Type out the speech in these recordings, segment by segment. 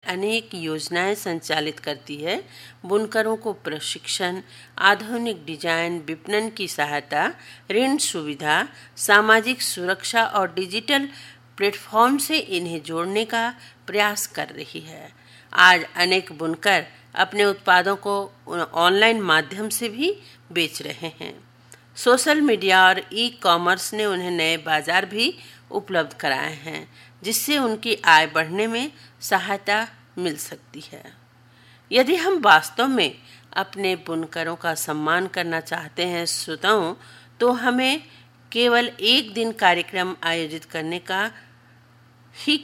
अनेक योजनाएं संचालित करती है। बुनकरों को प्रशिक्षण, आधुनिक डिजाइन, विपणन की सहायता, ऋण सुविधा, सामाजिक सुरक्षा और डिजिटल प्लेटफॉर्म से इन्हें जोड़ने का प्रयास कर रही है। आज अनेक बुनकर अपने उत्पादों को ऑनलाइन माध्यम से भी बेच रहे हैं। सोशल मीडिया और ई कॉमर्स ने उन्हें नए बाजार भी उपलब्ध कराए हैं, जिससे उनकी आय बढ़ने में सहायता मिल सकती है। यदि हम वास्तव में अपने बुनकरों का सम्मान करना चाहते हैं श्रोताओं, तो हमें केवल एक दिन कार्यक्रम आयोजित करने का ही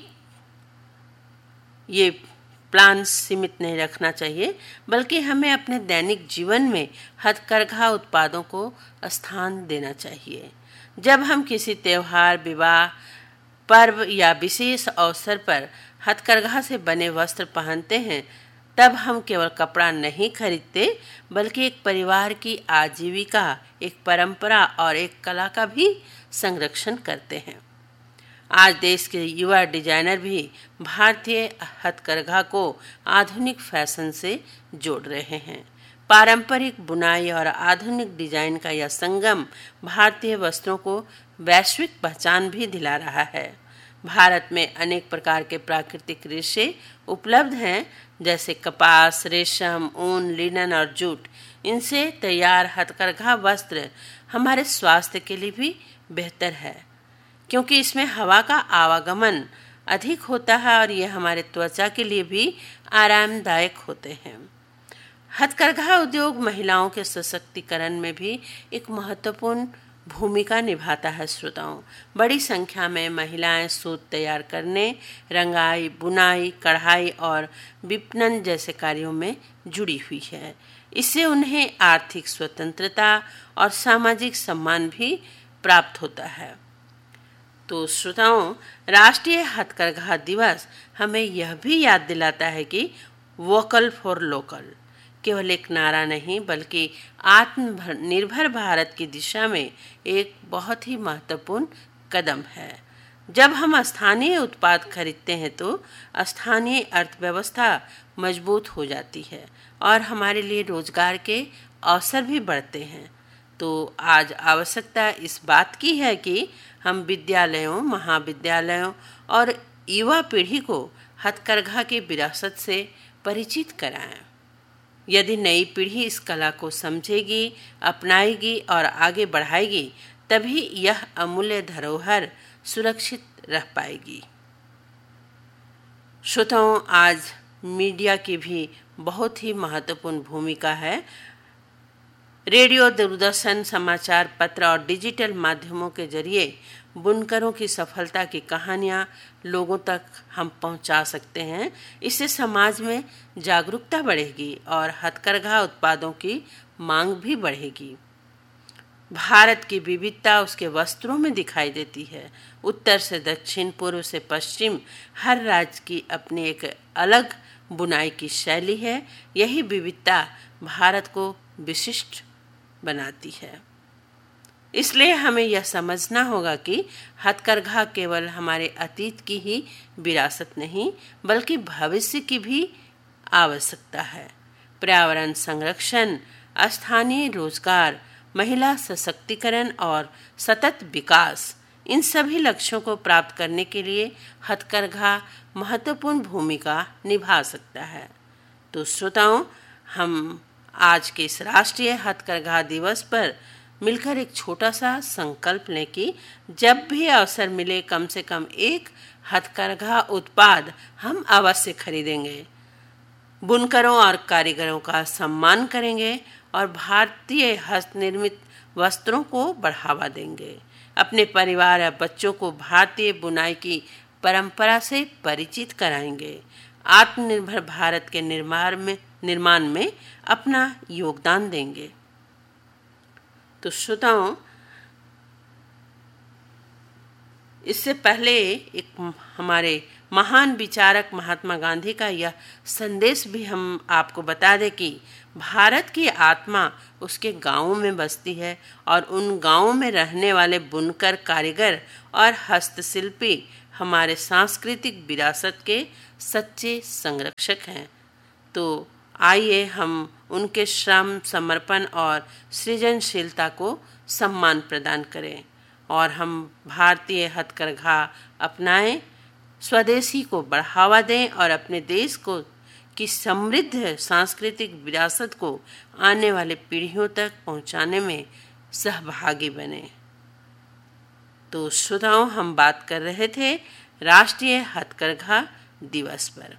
ये प्लान सीमित नहीं रखना चाहिए, बल्कि हमें अपने दैनिक जीवन में हथकरघा उत्पादों को स्थान देना चाहिए। जब हम किसी त्योहार, विवाह, पर्व या विशेष अवसर पर हथकरघा से बने वस्त्र पहनते हैं, तब हम केवल कपड़ा नहीं खरीदते, बल्कि एक परिवार की आजीविका, एक परंपरा और एक कला का भी संरक्षण करते हैं। आज देश के युवा डिजाइनर भी भारतीय हथकरघा को आधुनिक फैशन से जोड़ रहे हैं। पारंपरिक बुनाई और आधुनिक डिजाइन का यह संगम भारतीय वस्त्रों को वैश्विक पहचान भी दिला रहा है। भारत में अनेक प्रकार के प्राकृतिक रेशे उपलब्ध हैं, जैसे कपास, रेशम, ऊन, लिनन और जूट। इनसे तैयार हथकरघा वस्त्र हमारे स्वास्थ्य के लिए भी बेहतर है, क्योंकि इसमें हवा का आवागमन अधिक होता है और ये हमारे त्वचा के लिए भी आरामदायक होते हैं। हथकरघा उद्योग महिलाओं के सशक्तिकरण में भी एक महत्वपूर्ण भूमिका निभाता है। श्रोताओं, बड़ी संख्या में महिलाएं सूत तैयार करने, रंगाई, बुनाई, कढ़ाई और विपणन जैसे कार्यों में जुड़ी हुई है। इससे उन्हें आर्थिक स्वतंत्रता और सामाजिक सम्मान भी प्राप्त होता है। तो श्रोताओं, राष्ट्रीय हथकरघा दिवस हमें यह भी याद दिलाता है कि वोकल फॉर लोकल केवल एक नारा नहीं, बल्कि आत्मनिर्भर भारत की दिशा में एक बहुत ही महत्वपूर्ण कदम है। जब हम स्थानीय उत्पाद खरीदते हैं तो स्थानीय अर्थव्यवस्था मजबूत हो जाती है और हमारे लिए रोजगार के अवसर भी बढ़ते हैं। तो आज आवश्यकता इस बात की है कि हम विद्यालयों, महाविद्यालयों और युवा पीढ़ी को हथकरघा की विरासत से परिचित कराएं। यदि नई पीढ़ी इस कला को समझेगी, अपनाएगी और आगे बढ़ाएगी, तभी यह अमूल्य धरोहर सुरक्षित रह पाएगी। श्रोताओं, आज मीडिया की भी बहुत ही महत्वपूर्ण भूमिका है। रेडियो, दूरदर्शन, समाचार पत्र और डिजिटल माध्यमों के जरिए बुनकरों की सफलता की कहानियां लोगों तक हम पहुंचा सकते हैं। इससे समाज में जागरूकता बढ़ेगी और हथकरघा उत्पादों की मांग भी बढ़ेगी। भारत की विविधता उसके वस्त्रों में दिखाई देती है। उत्तर से दक्षिण, पूर्व से पश्चिम, हर राज्य की अपनी एक अलग बुनाई की शैली है। यही विविधता भारत को विशिष्ट बनाती है। इसलिए हमें यह समझना होगा कि हथकरघा केवल हमारे अतीत की ही विरासत नहीं, बल्कि भविष्य की भी आवश्यकता है। पर्यावरण संरक्षण, स्थानीय रोजगार, महिला सशक्तिकरण और सतत विकास, इन सभी लक्ष्यों को प्राप्त करने के लिए हथकरघा महत्वपूर्ण भूमिका निभा सकता है। तो श्रोताओं, हम आज के इस राष्ट्रीय हथकरघा दिवस पर मिलकर एक छोटा सा संकल्प लें कि जब भी अवसर मिले, कम से कम एक हथकरघा उत्पाद हम अवश्य खरीदेंगे, बुनकरों और कारीगरों का सम्मान करेंगे और भारतीय हस्तनिर्मित वस्त्रों को बढ़ावा देंगे। अपने परिवार या बच्चों को भारतीय बुनाई की परंपरा से परिचित कराएंगे। आत्मनिर्भर भारत के निर्माण में अपना योगदान देंगे। तो श्रोताओं, इससे पहले एक हमारे महान विचारक महात्मा गांधी का यह संदेश भी हम आपको बता दें कि भारत की आत्मा उसके गांवों में बसती है और उन गांवों में रहने वाले बुनकर, कारीगर और हस्तशिल्पी हमारे सांस्कृतिक विरासत के सच्चे संरक्षक हैं। तो आइए हम उनके श्रम, समर्पण और सृजनशीलता को सम्मान प्रदान करें और हम भारतीय हथकरघा अपनाएं, स्वदेशी को बढ़ावा दें और अपने देश को की समृद्ध सांस्कृतिक विरासत को आने वाले पीढ़ियों तक पहुंचाने में सहभागी बने। तो श्रोताओं, हम बात कर रहे थे राष्ट्रीय हथकरघा दिवस पर।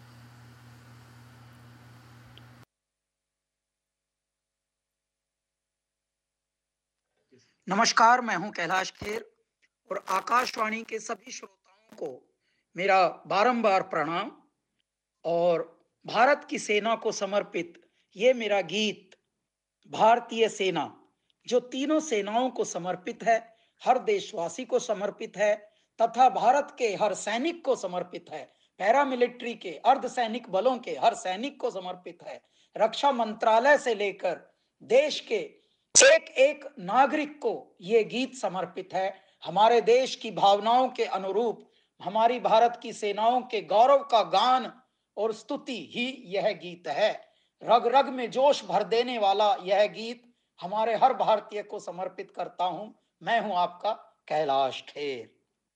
नमस्कार, मैं हूं कैलाश खेर और आकाशवाणी के सभी श्रोताओं को मेरा बारंबार प्रणाम। और भारत की सेना को समर्पित ये मेरा गीत भारतीय सेना, जो तीनों सेनाओं को समर्पित है, हर देशवासी को समर्पित है तथा भारत के हर सैनिक को समर्पित है, पैरामिलिट्री के, अर्धसैनिक बलों के हर सैनिक को समर्पित है, रक्षा मंत्रालय से लेकर देश के एक एक नागरिक को ये गीत समर्पित है। हमारे देश की भावनाओं के अनुरूप हमारी भारत की सेनाओं के गौरव का गान और स्तुति ही यह गीत है। रग रग में जोश भर देने वाला यह गीत हमारे हर भारतीय को समर्पित करता हूं। मैं हूं आपका कैलाश खेर।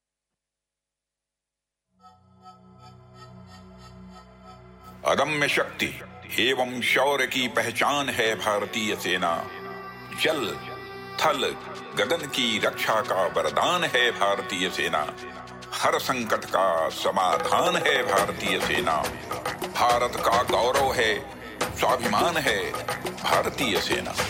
अदम्य शक्ति एवं शौर्य की पहचान है भारतीय सेना। जल, थल, गगन की रक्षा का वरदान है भारतीय सेना। हर संकट का समाधान है भारतीय सेना। भारत का गौरव है, स्वाभिमान है भारतीय सेना।